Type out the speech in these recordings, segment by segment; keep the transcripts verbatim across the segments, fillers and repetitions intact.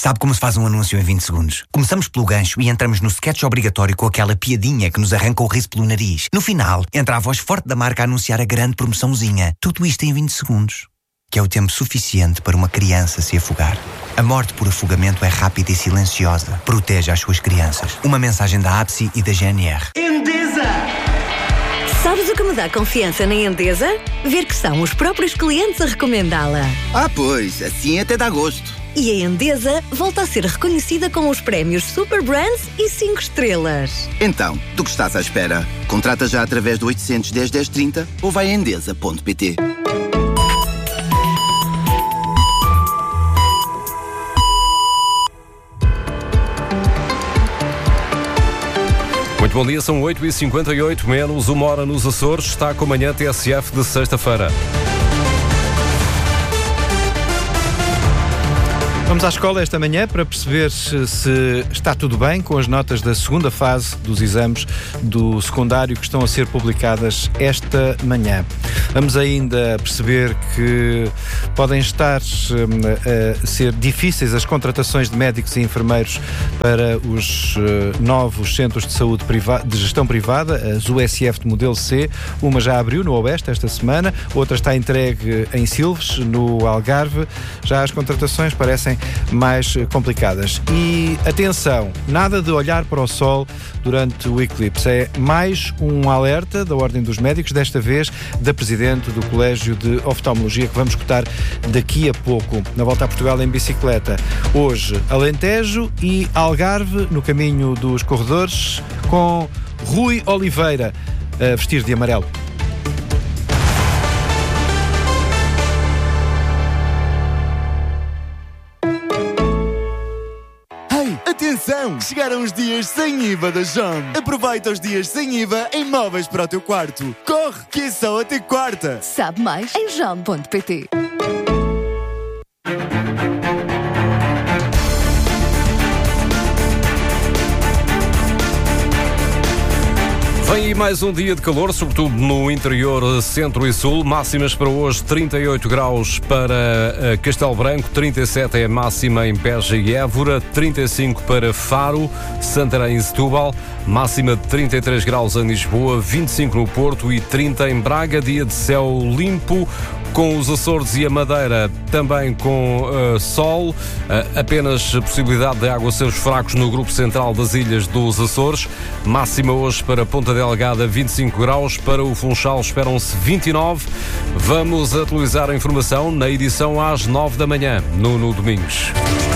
Sabe como se faz um anúncio em vinte segundos? Começamos pelo gancho e entramos no sketch obrigatório com aquela piadinha que nos arranca o riso pelo nariz. No final, entra a voz forte da marca a anunciar a grande promoçãozinha. Tudo isto em vinte segundos. Que é o tempo suficiente para uma criança se afogar. A morte por afogamento é rápida e silenciosa. Proteja as suas crianças. Uma mensagem da A B S I e da G N R. Endesa! Sabes o que me dá confiança na Endesa? Ver que são os próprios clientes a recomendá-la. Ah, pois, assim até dá gosto. E a Endesa volta a ser reconhecida com os prémios Super Brands e cinco estrelas. Então, do que estás à espera? Contrata já através do oitocentos, dez, dez, trinta ou vai a endesa ponto pt. Muito bom dia, são oito e cinquenta e oito, menos uma hora nos Açores. Está com a manhã T S F de sexta-feira. Vamos à escola esta manhã para perceber se, se está tudo bem com as notas da segunda fase dos exames do secundário que estão a ser publicadas esta manhã. Vamos ainda perceber que podem estar um, a ser difíceis as contratações de médicos e enfermeiros para os uh, novos centros de saúde priva- de gestão privada, as U S F de modelo C. Uma já abriu no Oeste esta semana, outra está entregue em Silves, no Algarve. Já as contratações parecem mais complicadas. E atenção, nada de olhar para o sol durante o eclipse. É mais um alerta da Ordem dos Médicos, desta vez da Presidente do Colégio de Oftalmologia, que vamos escutar daqui a pouco, na volta a Portugal em bicicleta. Hoje, Alentejo e Algarve, no caminho dos corredores, com Rui Oliveira a vestir de amarelo. Atenção! Chegaram os dias sem I V A da Jom. Aproveita os dias sem I V A em móveis para o teu quarto. Corre, que é só até quarta. Sabe mais em jom ponto pt. Vem aí mais um dia de calor, sobretudo no interior, centro e sul. Máximas para hoje, trinta e oito graus para Castelo Branco, trinta e sete é a máxima em Beja e Évora, trinta e cinco para Faro, Santarém e Setúbal, máxima de trinta e três graus em Lisboa, vinte e cinco no Porto e trinta em Braga. Dia de céu limpo, com os Açores e a Madeira também com uh, sol, uh, apenas possibilidade de aguaceiros fracos no grupo central das ilhas dos Açores. Máxima hoje para Ponta Delgada, vinte e cinco graus, para o Funchal esperam-se vinte e nove. Vamos atualizar a informação na edição às nove da manhã, Nuno Domingos.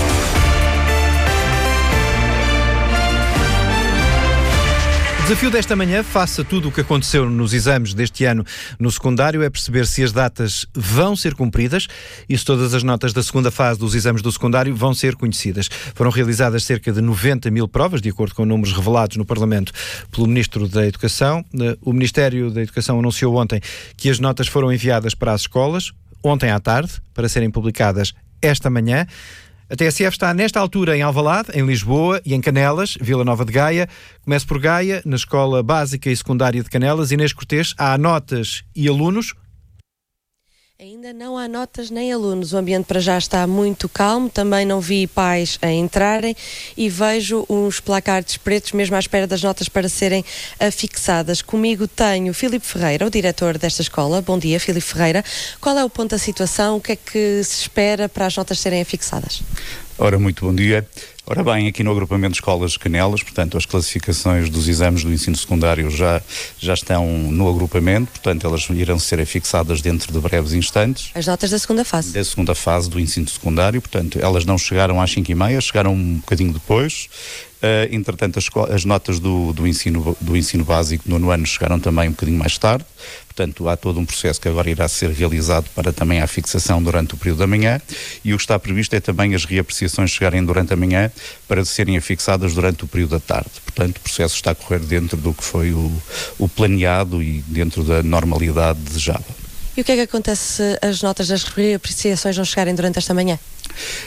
O desafio desta manhã, face a tudo o que aconteceu nos exames deste ano no secundário, é perceber se as datas vão ser cumpridas e se todas as notas da segunda fase dos exames do secundário vão ser conhecidas. Foram realizadas cerca de noventa mil provas, de acordo com números revelados no Parlamento pelo Ministro da Educação. O Ministério da Educação anunciou ontem que as notas foram enviadas para as escolas, ontem à tarde, para serem publicadas esta manhã. A T S F está nesta altura em Alvalade, em Lisboa e em Canelas, Vila Nova de Gaia. Começo por Gaia, na Escola Básica e Secundária de Canelas. Inês Cortês, há notas e alunos? Ainda não há notas nem alunos. O ambiente para já está muito calmo. Também não vi pais a entrarem e vejo uns placards pretos mesmo à espera das notas para serem afixadas. Comigo tenho Filipe Ferreira, o diretor desta escola. Bom dia, Filipe Ferreira. Qual é o ponto da situação? O que é que se espera para as notas serem afixadas? Ora, muito bom dia. Ora bem, aqui no agrupamento de escolas Canelas, portanto, as classificações dos exames do ensino secundário já, já estão no agrupamento, portanto, elas irão ser afixadas dentro de breves instantes. As notas da segunda fase? Da segunda fase do ensino secundário, portanto, elas não chegaram às cinco e meia, chegaram um bocadinho depois. Uh, entretanto, as, as notas do, do, ensino, do ensino básico no nono ano chegaram também um bocadinho mais tarde. Portanto, há todo um processo que agora irá ser realizado para também a fixação durante o período da manhã, e o que está previsto é também as reapreciações chegarem durante a manhã para serem afixadas durante o período da tarde. Portanto, o processo está a correr dentro do que foi o, o planeado e dentro da normalidade desejada. E o que é que acontece se as notas das reapreciações não chegarem durante esta manhã?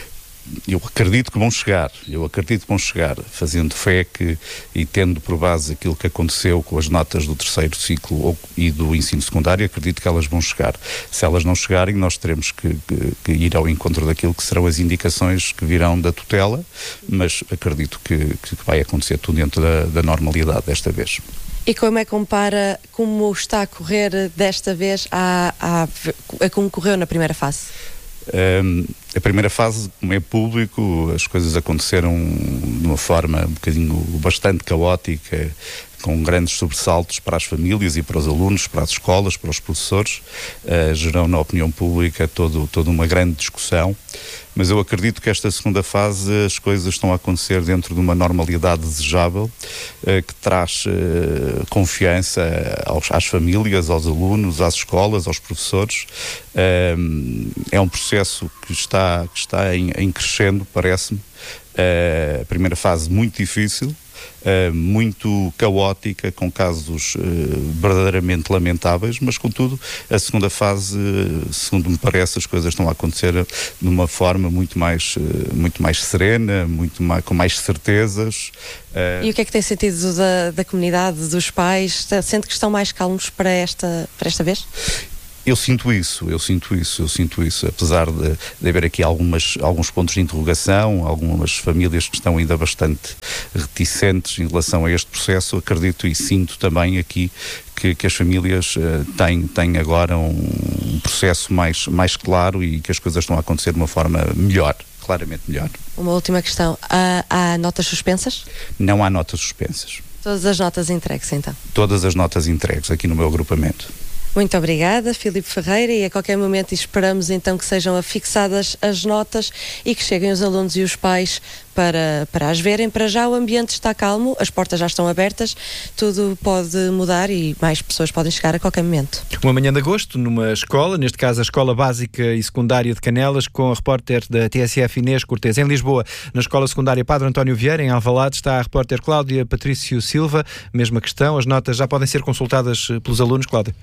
eu acredito que vão chegar, eu acredito que vão chegar, fazendo fé que, e tendo por base aquilo que aconteceu com as notas do terceiro ciclo ou, e do ensino secundário, acredito que elas vão chegar. Se elas não chegarem, nós teremos que, que, que ir ao encontro daquilo que serão as indicações que virão da tutela, mas acredito que, que vai acontecer tudo dentro da, da normalidade desta vez. E como é que compara como está a correr desta vez a, a, a como correu na primeira fase? Um, a primeira fase, como é público, as coisas aconteceram de uma forma um bocadinho bastante caótica, com grandes sobressaltos para as famílias e para os alunos, para as escolas, para os professores, uh, gerou na opinião pública todo, toda uma grande discussão, mas eu acredito que esta segunda fase as coisas estão a acontecer dentro de uma normalidade desejável, uh, que traz uh, confiança aos, às famílias, aos alunos, às escolas, aos professores. Uh, é um processo que está, que está em, em crescendo, parece-me. Uh, a primeira fase muito difícil, Uh, muito caótica, com casos uh, verdadeiramente lamentáveis, mas contudo a segunda fase, uh, segundo me parece, as coisas estão a acontecer de uma forma muito mais, uh, muito mais serena, muito mais, com mais certezas. Uh... E o que é que tem sentido da, da comunidade, dos pais? Sente que estão mais calmos para esta, para esta vez? Eu sinto isso, eu sinto isso, eu sinto isso, apesar de, de haver aqui algumas, alguns pontos de interrogação, algumas famílias que estão ainda bastante reticentes em relação a este processo, acredito e sinto também aqui que, que as famílias uh, têm, têm agora um, um processo mais, mais claro e que as coisas estão a acontecer de uma forma melhor, claramente melhor. Uma última questão, há, há notas suspensas? Não há notas suspensas. Todas as notas entregues então? Todas as notas entregues aqui no meu agrupamento. Muito obrigada, Filipe Ferreira, e a qualquer momento esperamos então que sejam afixadas as notas e que cheguem os alunos e os pais para, para as verem. Para já o ambiente está calmo, as portas já estão abertas, tudo pode mudar e mais pessoas podem chegar a qualquer momento. Uma manhã de agosto, numa escola, neste caso a Escola Básica e Secundária de Canelas, com a repórter da T S F Inês Cortês. Em Lisboa, na Escola Secundária Padre António Vieira, em Alvalade, está a repórter Cláudia Patrício Silva. Mesma questão, as notas já podem ser consultadas pelos alunos, Cláudia?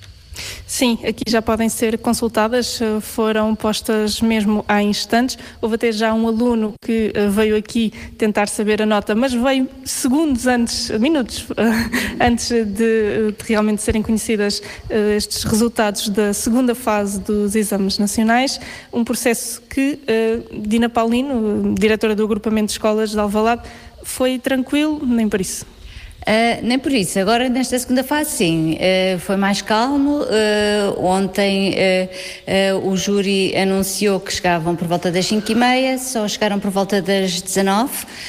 Sim, aqui já podem ser consultadas, foram postas mesmo há instantes. Houve até já um aluno que veio aqui tentar saber a nota, mas veio segundos antes, minutos antes de, de realmente serem conhecidas estes resultados da segunda fase dos exames nacionais. Um processo que Dina Paulino, diretora do agrupamento de escolas de Alvalade, foi tranquilo, nem por isso. Uh, nem por isso. Agora, nesta segunda fase, sim, uh, foi mais calmo. Uh, ontem uh, uh, o júri anunciou que chegavam por volta das cinco e meia, só chegaram por volta das dezanove.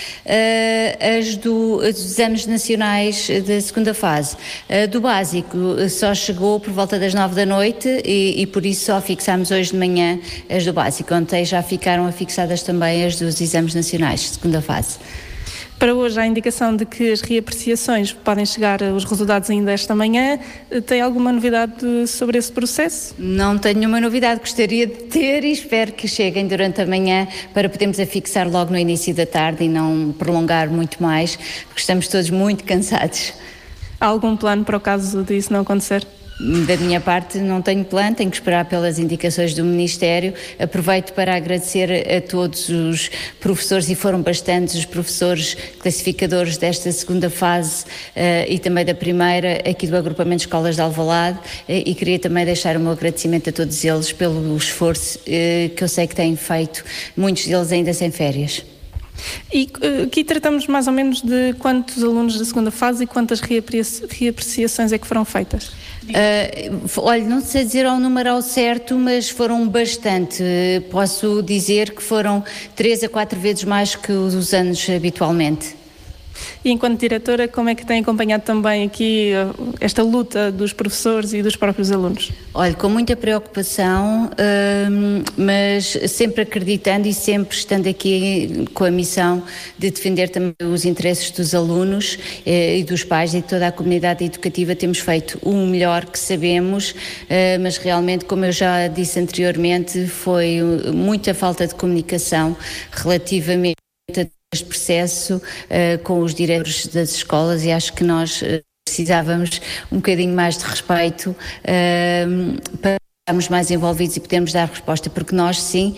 Uh, as do, dos exames nacionais da segunda fase. Uh, do básico só chegou por volta das nove da noite e, e por isso só fixámos hoje de manhã as do básico. Ontem já ficaram afixadas também as dos exames nacionais de segunda fase. Para hoje há a indicação de que as reapreciações podem chegar os resultados ainda esta manhã. Tem alguma novidade sobre esse processo? Não tenho nenhuma novidade, gostaria de ter e espero que cheguem durante a manhã para podermos afixar logo no início da tarde e não prolongar muito mais, porque estamos todos muito cansados. Há algum plano para o caso disso não acontecer? Da minha parte não tenho plano, tenho que esperar pelas indicações do Ministério. Aproveito para agradecer a todos os professores, e foram bastantes os professores classificadores desta segunda fase uh, e também da primeira, aqui do agrupamento de escolas de Alvalade, uh, e queria também deixar o meu agradecimento a todos eles pelo esforço uh, que eu sei que têm feito, muitos deles ainda sem férias. E uh, aqui tratamos mais ou menos de quantos alunos da segunda fase e quantas reapreci- reapreciações é que foram feitas? Uh, olha, não sei dizer ao número ao certo, mas foram bastante. Uh, posso dizer que foram três a quatro vezes mais que os anos habitualmente. E enquanto diretora, como é que tem acompanhado também aqui uh, esta luta dos professores e dos próprios alunos? Olha, com muita preocupação, uh, mas sempre acreditando e sempre estando aqui com a missão de defender também os interesses dos alunos uh, e dos pais e de toda a comunidade educativa. Temos feito o melhor que sabemos, uh, mas realmente, como eu já disse anteriormente, foi muita falta de comunicação relativamente a este processo uh, com os diretores das escolas, e acho que nós uh, precisávamos um bocadinho mais de respeito uh, para estarmos mais envolvidos e podermos dar resposta, porque nós sim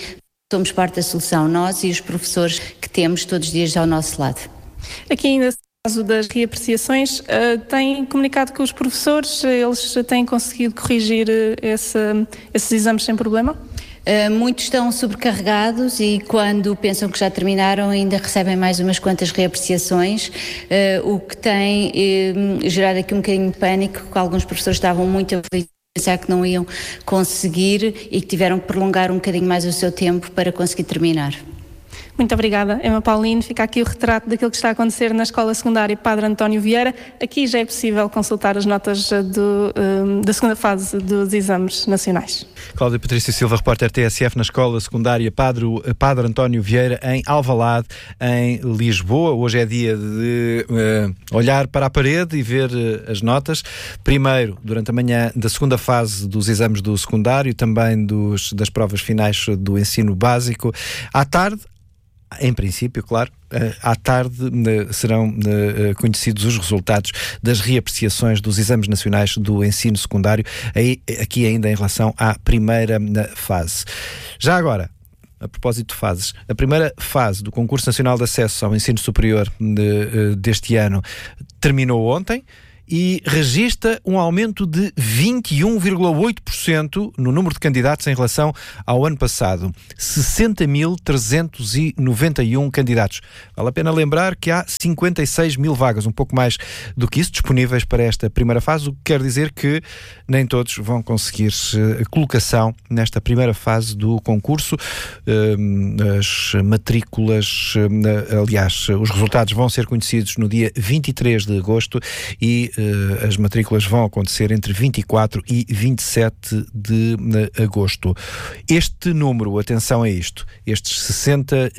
somos parte da solução, nós e os professores que temos todos os dias ao nosso lado. Aqui ainda no caso das reapreciações, uh, têm comunicado com os professores, eles têm conseguido corrigir uh, esse, esses exames sem problema? Uh, muitos estão sobrecarregados e quando pensam que já terminaram ainda recebem mais umas quantas reapreciações, uh, o que tem uh, gerado aqui um bocadinho de pânico, que alguns professores estavam muito aflitos, pensar que não iam conseguir e que tiveram que prolongar um bocadinho mais o seu tempo para conseguir terminar. Muito obrigada, Emma Paulino. Fica aqui o retrato daquilo que está a acontecer na Escola Secundária Padre António Vieira. Aqui já é possível consultar as notas do, um, da segunda fase dos exames nacionais. Cláudia Patrícia Silva, repórter T S F na Escola Secundária Padre, Padre António Vieira, em Alvalade, em Lisboa. Hoje é dia de uh, olhar para a parede e ver uh, as notas. Primeiro, durante a manhã, da segunda fase dos exames do secundário, também dos, das provas finais do ensino básico. À tarde, em princípio, claro, à tarde serão conhecidos os resultados das reapreciações dos exames nacionais do ensino secundário, aqui ainda em relação à primeira fase. Já agora, a propósito de fases, a primeira fase do Concurso Nacional de Acesso ao Ensino Superior de, deste ano terminou ontem e registra um aumento de vinte e um vírgula oito por cento no número de candidatos em relação ao ano passado. sessenta mil trezentos e noventa e um candidatos. Vale a pena lembrar que há cinquenta e seis mil vagas, um pouco mais do que isso, disponíveis para esta primeira fase, o que quer dizer que nem todos vão conseguir a colocação nesta primeira fase do concurso. As matrículas, aliás, os resultados vão ser conhecidos no dia vinte e três de agosto e as matrículas vão acontecer entre vinte e quatro e vinte e sete de agosto. Este número, atenção a isto, estes sessenta